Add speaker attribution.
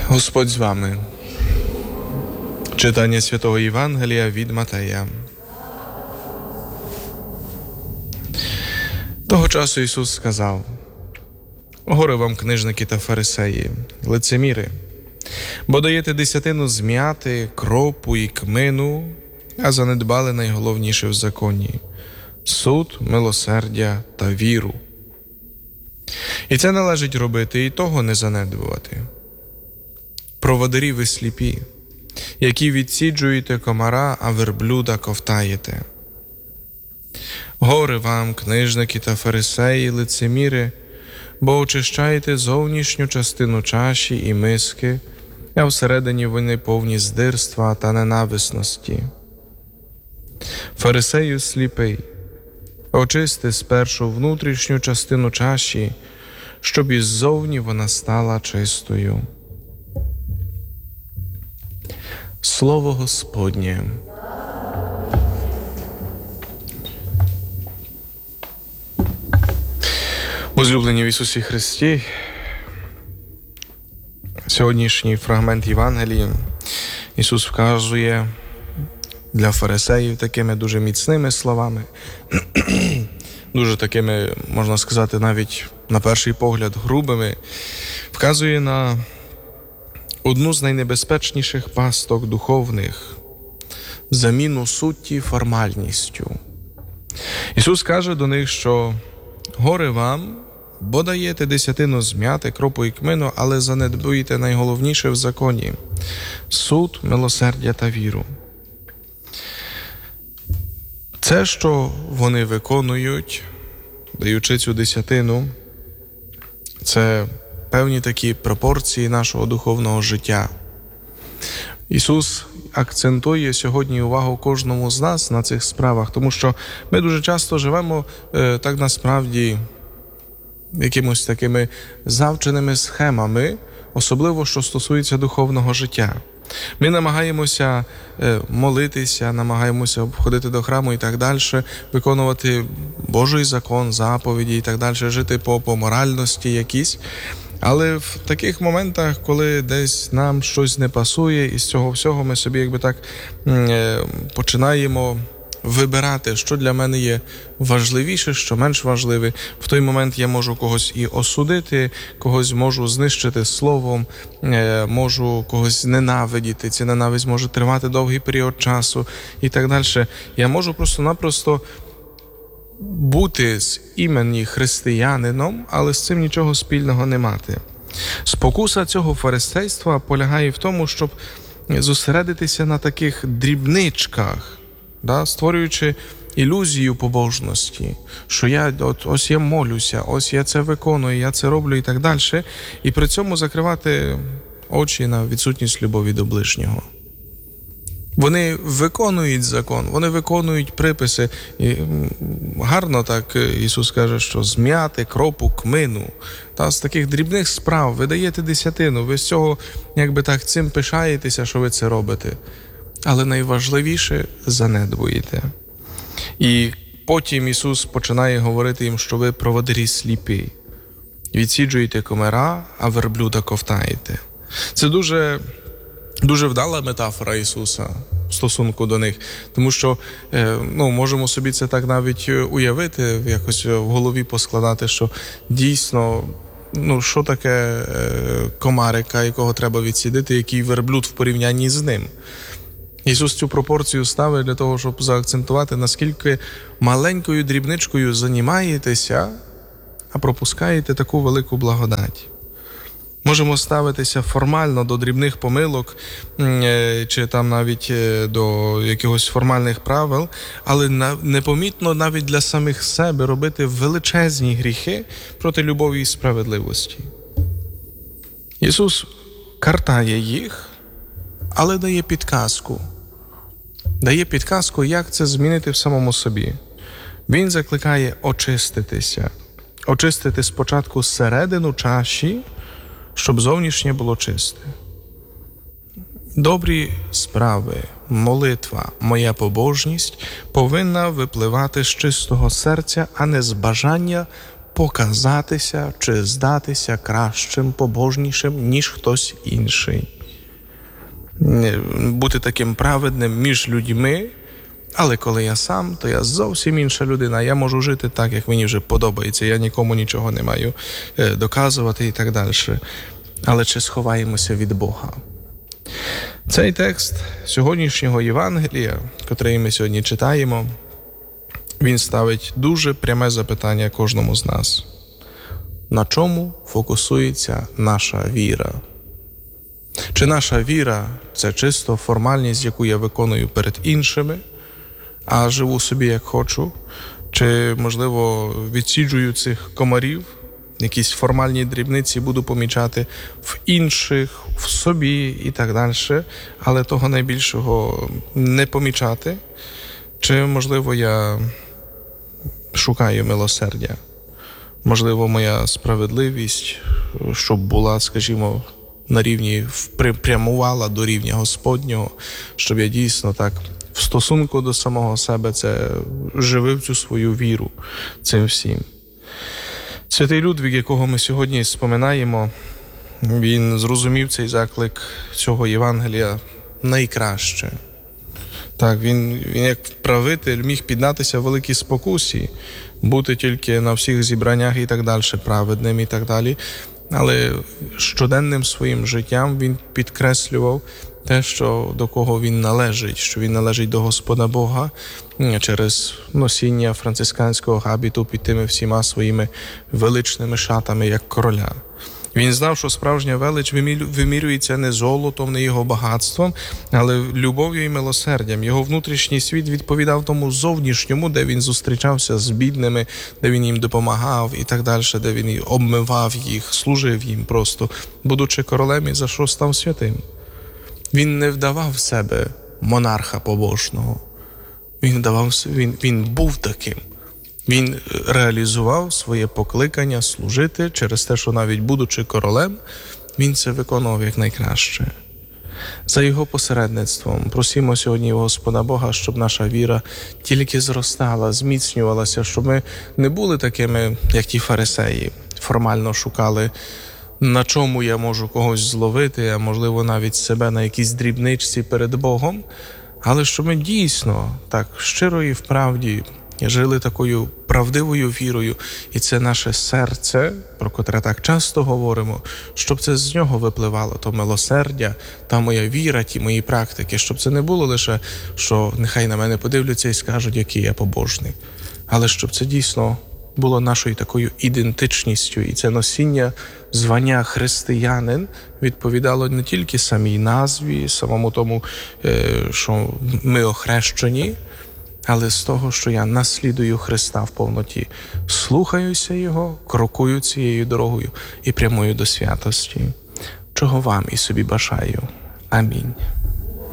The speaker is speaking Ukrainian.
Speaker 1: Господь з вами. Читання Святого Євангелія від Матея. Того часу Ісус сказав: «Горе вам, книжники та фарисеї, лицеміри, бо даєте десятину з м'яти, кропу і кмину, а занедбали найголовніше в законі – суд, милосердя та віру. І це належить робити, і того не занедбувати. Проводирі ви сліпі, які відсіджуєте комара, а верблюда ковтаєте. Горе вам, книжники та фарисеї, лицеміри, бо очищаєте зовнішню частину чаші і миски, а всередині вони повні здирства та ненависності. Фарисею сліпий, очисти спершу внутрішню частину чаші, щоб іззовні вона стала чистою». Слово Господнє. Возлюблені в Ісусі Христі, сьогоднішній фрагмент Євангелії Ісус вказує для фарисеїв такими дуже міцними словами, дуже такими, можна сказати, навіть на перший погляд грубими, вказує на одну з найнебезпечніших пасток духовних – заміну суті формальністю. Ісус каже до них, що «Горе вам, бо даєте десятину з м'яти, кропу і кмину, але занедбуєте найголовніше в законі – суд, милосердя та віру». Це, що вони виконують, даючи цю десятину, це певні такі пропорції нашого духовного життя. Ісус акцентує сьогодні увагу кожному з нас на цих справах, тому що ми дуже часто живемо так насправді якимось такими завченими схемами, особливо що стосується духовного життя. Ми намагаємося молитися, намагаємося ходити до храму і так далі, виконувати Божий закон, заповіді і так далі, жити по моральності якісь. Але в таких моментах, коли десь нам щось не пасує, і з цього всього ми собі якби так починаємо вибирати, що для мене є важливіше, що менш важливе. В той момент я можу когось і осудити, когось можу знищити словом, можу когось ненавидіти. Ця ненависть може тривати довгий період часу і так далі. Я можу просто-напросто бути з імені християнином, але з цим нічого спільного не мати. Спокуса цього фарисейства полягає в тому, щоб зосередитися на таких дрібничках, створюючи ілюзію побожності, що ось я молюся, ось я це виконую, я це роблю і так далі, і при цьому закривати очі на відсутність любові до ближнього. Вони виконують закон, вони виконують приписи. І гарно так Ісус каже, що з м'яти, кропу, кмину, з таких дрібних справ ви даєте десятину, ви з цього якби так цим пишаєтеся, що ви це робите. Але найважливіше – занедбуєте. І потім Ісус починає говорити їм, що ви проводирі сліпі. Відсіджуєте комара, а верблюда ковтаєте. Це дуже вдала метафора Ісуса в стосунку до них, тому що можемо собі це так навіть уявити, якось в голові поскладати, що дійсно, що таке комарика, якого треба відсідити, який верблюд в порівнянні з ним. Ісус цю пропорцію ставить для того, щоб заакцентувати, наскільки маленькою дрібничкою займаєтеся, а пропускаєте таку велику благодать. Можемо ставитися формально до дрібних помилок, чи там навіть до якихось формальних правил, але непомітно навіть для самих себе робити величезні гріхи проти любові і справедливості. Ісус картає їх, але дає підказку. Дає підказку, як це змінити в самому собі. Він закликає очиститися. Очистити спочатку середину чаші, щоб зовнішнє було чисте. Добрі справи, молитва, моя побожність повинна випливати з чистого серця, а не з бажання показатися чи здатися кращим, побожнішим, ніж хтось інший. Бути таким праведним між людьми, але коли я сам, то я зовсім інша людина. Я можу жити так, як мені вже подобається. Я нікому нічого не маю доказувати і так далі. Але чи сховаємося від Бога? Цей текст сьогоднішнього Євангелія, котрий ми сьогодні читаємо, він ставить дуже пряме запитання кожному з нас. На чому фокусується наша віра? Чи наша віра – це чисто формальність, яку я виконую перед іншими, а живу собі як хочу? Чи, можливо, відсіджую цих комарів, якісь формальні дрібниці буду помічати в інших, в собі і так далі, але того найбільшого не помічати? Чи, можливо, я шукаю милосердя? Можливо, моя справедливість, щоб була, скажімо, на рівні, прямувала до рівня Господнього, щоб я дійсно так в стосунку до самого себе це живив цю свою віру цим всім. Святий Людвік, якого ми сьогодні споминаємо, він зрозумів цей заклик цього Євангелія найкраще. Так, він як правитель міг піддатися великій спокусі, бути тільки на всіх зібраннях і так далі, праведним і так далі. Але щоденним своїм життям він підкреслював те, що до кого він належить, що він належить до Господа Бога через носіння францисканського габіту під тими всіма своїми величними шатами, як короля. Він знав, що справжня велич вимірюється не золотом, не його багатством, але любов'ю і милосердям. Його внутрішній світ відповідав тому зовнішньому, де він зустрічався з бідними, де він їм допомагав і так далі, де він обмивав їх, служив їм просто, будучи королем, і за що став святим. Він не вдавав в себе монарха побожного. Він був таким. Він реалізував своє покликання служити через те, що навіть будучи королем, він це виконував як найкраще. За його посередництвом просимо сьогодні у Господа Бога, щоб наша віра тільки зростала, зміцнювалася, щоб ми не були такими, як ті фарисеї, формально шукали, на чому я можу когось зловити, а можливо навіть себе на якійсь дрібничці перед Богом, але щоб ми дійсно так щиро і вправді жили такою правдивою вірою, і це наше серце, про котре так часто говоримо, щоб це з нього випливало, то милосердя, та моя віра, ті мої практики, щоб це не було лише, що нехай на мене подивляться і скажуть, який я побожний, але щоб це дійсно було нашою такою ідентичністю, і це носіння звання християнин відповідало не тільки самій назві, самому тому, що ми охрещені, але з того, що я наслідую Христа в повноті, слухаюся Його, крокую цією дорогою і прямую до святості. Чого вам і собі бажаю. Амінь.